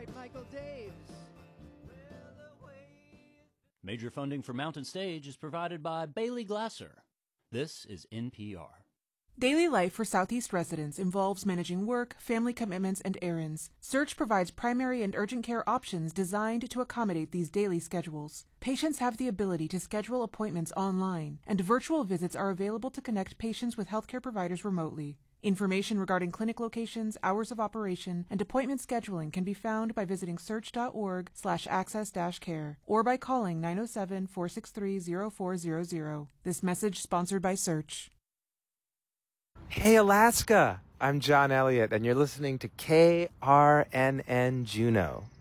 Michael Daves. Major funding for Mountain Stage is provided by Bailey Glasser. This is NPR. Daily life for Southeast residents involves managing work, family commitments, and errands. Surge provides primary and urgent care options designed to accommodate these daily schedules. Patients have the ability to schedule appointments online, and virtual visits are available to connect patients with healthcare providers remotely. Information regarding clinic locations, hours of operation, and appointment scheduling can be found by visiting search.org/access-care or by calling 907-463-0400. This message sponsored by Search. Hey, Alaska! I'm John Elliott, and you're listening to KRNN Juneau.